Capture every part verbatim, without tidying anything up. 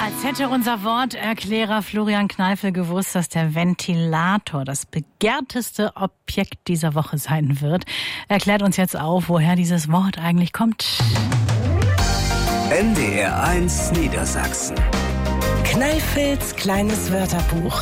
Als hätte unser Worterklärer Florian Kneifel gewusst, dass der Ventilator das begehrteste Objekt dieser Woche sein wird. Er klärt uns jetzt auf, woher dieses Wort eigentlich kommt. N D R eins Niedersachsen. Kneifels kleines Wörterbuch.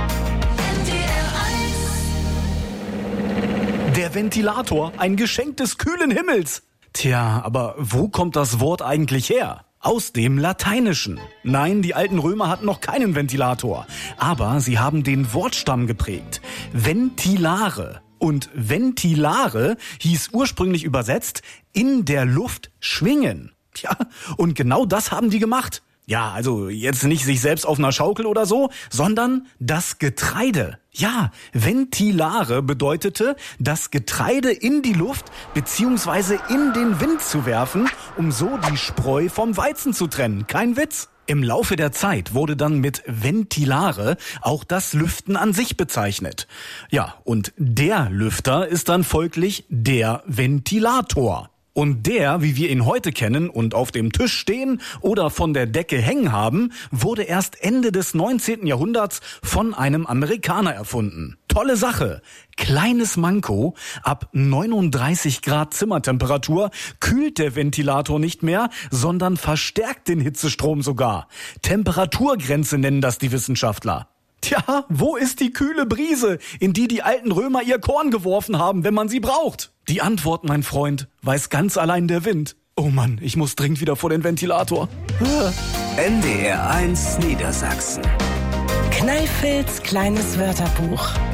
Der Ventilator, ein Geschenk des kühlen Himmels. Tja, aber wo kommt das Wort eigentlich her? Aus dem Lateinischen. Nein, die alten Römer hatten noch keinen Ventilator. Aber sie haben den Wortstamm geprägt. Ventilare. Und ventilare hieß ursprünglich übersetzt in der Luft schwingen. Tja, und genau das haben die gemacht. Ja, also jetzt nicht sich selbst auf einer Schaukel oder so, sondern das Getreide. Ja, Ventilare bedeutete, das Getreide in die Luft bzw. in den Wind zu werfen, um so die Spreu vom Weizen zu trennen. Kein Witz. Im Laufe der Zeit wurde dann mit Ventilare auch das Lüften an sich bezeichnet. Ja, und der Lüfter ist dann folglich der Ventilator. Und der, wie wir ihn heute kennen und auf dem Tisch stehen oder von der Decke hängen haben, wurde erst Ende des neunzehnten Jahrhunderts von einem Amerikaner erfunden. Tolle Sache. Kleines Manko. Ab neununddreißig Grad Zimmertemperatur kühlt der Ventilator nicht mehr, sondern verstärkt den Hitzestrom sogar. Temperaturgrenze nennen das die Wissenschaftler. Tja, wo ist die kühle Brise, in die die alten Römer ihr Korn geworfen haben, wenn man sie braucht? Die Antwort, mein Freund, weiß ganz allein der Wind. Oh Mann, ich muss dringend wieder vor den Ventilator. N D R eins Niedersachsen. Kneifels kleines Wörterbuch.